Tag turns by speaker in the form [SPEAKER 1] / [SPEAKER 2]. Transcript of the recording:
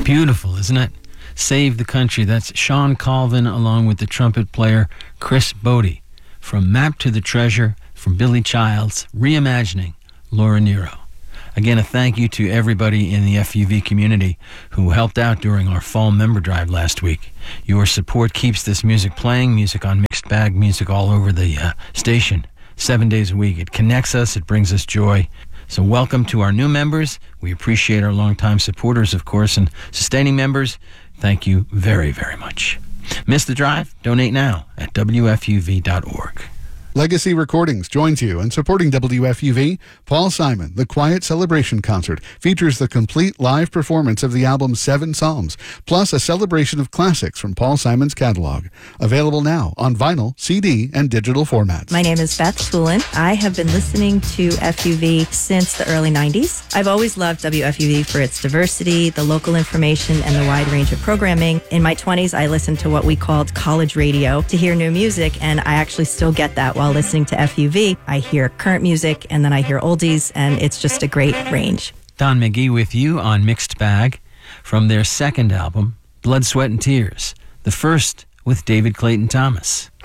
[SPEAKER 1] Beautiful, isn't it? Save the Country. That's Sean Colvin along with the trumpet player Chris Bodie. From Map to the Treasure, from Billy Childs, reimagining Laura Nyro. Again, a thank you to everybody in the FUV community who helped out during our fall member drive last week. Your support keeps this music playing, music on Mixed Bag, music all over the station, 7 days a week. It connects us, it brings us joy. So welcome to our new members. We appreciate our longtime supporters, of course, and sustaining members. Thank you very, very much. Miss the drive? Donate now at WFUV.org.
[SPEAKER 2] Legacy Recordings joins you in supporting WFUV. Paul Simon, The Quiet Celebration Concert, features the complete live performance of the album's 7 Psalms, plus a celebration of classics from Paul Simon's catalog. Available now on vinyl, CD, and digital formats.
[SPEAKER 3] My name is Beth Poulin. I have been listening to FUV since the early 90s. I've always loved WFUV for its diversity, the local information, and the wide range of programming. In my 20s, I listened to what we called college radio to hear new music, and I actually still get that while listening to FUV. I hear current music and then I hear oldies, and it's just a great range.
[SPEAKER 1] Don McGee with you on Mixed Bag from their second album, Blood, Sweat, and Tears, the first with David Clayton Thomas.